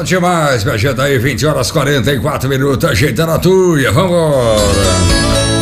demais, minha gente aí, 20h44, ajeitando a tuia, vambora.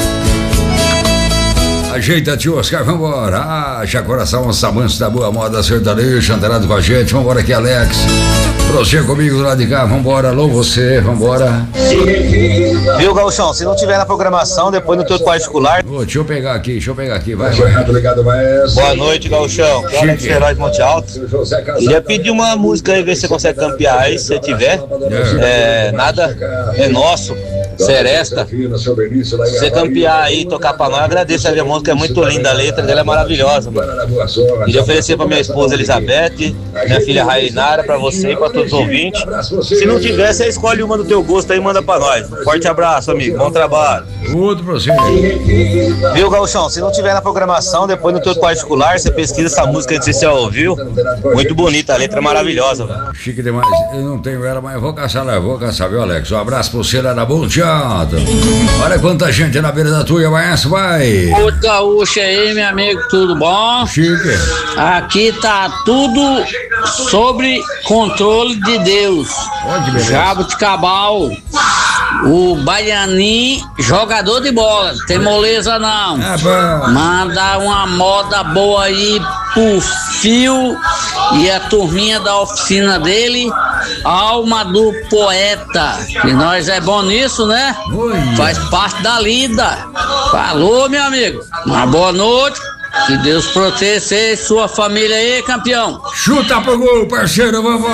Ajeita, tio Oscar, vambora. Haja coração, samanço da boa moda sertaneja, antenado com a gente, vambora aqui, Alex. Você comigo do lado de cá, vambora, alô você, vambora. Viu, Gauchão, se não tiver na programação, depois no teu particular. Deixa eu pegar aqui, vai. Boa noite, Gauchão. Que Alex Herói de Monte Alto. Queria pedir uma música aí, ver se você consegue campear aí, se você tiver. Nada é nosso, Seresta. Se você campear aí e tocar pra nós, agradeço a minha música, é muito linda, a letra dela é maravilhosa, mano. Queria oferecer pra minha esposa Elizabeth, minha filha Rainara, pra você e pra todos os ouvintes. Se não tiver, você escolhe uma do teu gosto aí e manda pra nós. Forte abraço, amigo, bom trabalho. Outro pra você. Viu, Gauchão, se não tiver na programação, depois no teu particular, você pesquisa essa música, não sei se você ouviu. Muito bonita, a letra é maravilhosa, velho. Chique demais, eu não tenho ela, mas eu vou caçar, viu, Alex? Um abraço pra você lá na Bonteada. Olha quanta gente na beira da tua, vai. Ô, Gaúcho aí, meu amigo, tudo bom? Chique. Aqui tá tudo sobre controle de Deus. Jabuticabal, o Baianinho, jogador de bola, tem moleza não. Manda uma moda boa aí pro Fio e a turminha da oficina dele, Alma do Poeta. E nós é bom nisso, né? Faz parte da lida. Falou, meu amigo. Uma boa noite. Que Deus proteja você e sua família aí, campeão. Chuta pro gol, parceiro, vamos.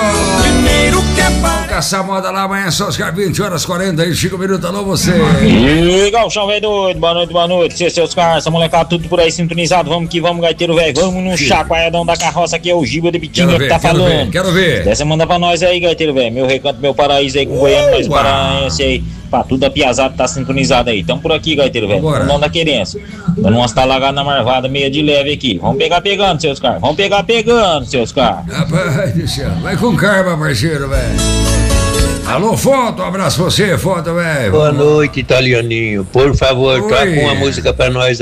Caçar moda lá amanhã, só os 20h45 minutos, alô você. E Gauchão, velho doido, boa noite, seus caras, essa molecada tudo por aí sintonizado, vamos que vamos, gaiteiro velho, vamos no chacoalhadão da carroça, aqui é o Giba de Bitinga que tá falando. Quero ver. Dessa manda pra nós aí, gaiteiro velho, meu recanto, meu paraíso aí com Goiânia, nós paraense aí, pra tudo a piazada tá sintonizado aí, tamo por aqui, gaiteiro velho, não da querência, dando umas talagadas na marvada meia de leve aqui, vamos pegar pegando, seus caras, Rapaz do céu, vai com karma, parceiro, velho. Alô, Foto, um abraço pra você, Foto, velho. Boa noite, italianinho. Por favor, toca uma música pra nós